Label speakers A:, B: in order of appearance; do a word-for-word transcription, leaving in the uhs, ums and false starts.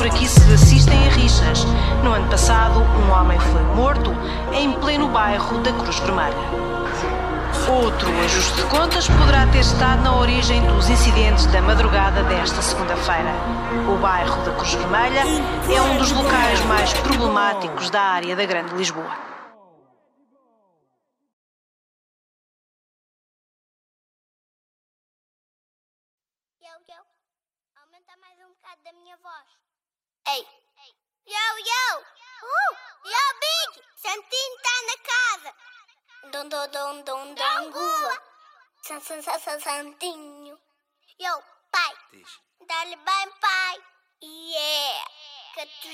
A: por aqui se assistem a rixas. No ano passado, um homem foi morto em pleno bairro da Cruz Vermelha. Outro ajuste de contas poderá ter estado na origem dos incidentes da madrugada desta segunda-feira. O bairro da Cruz Vermelha é um dos locais mais problemáticos da área da Grande Lisboa.
B: Yo, yo, aumenta mais um bocado da minha voz. Ei, yo, yo, uh, yo, Big, Santinho está na casa. Dom, dom, dom, dom, dom, gula. San, san, san, san, Santinho. Yo, pai,
C: Diz.
B: dá-lhe bem, pai. Yeah, que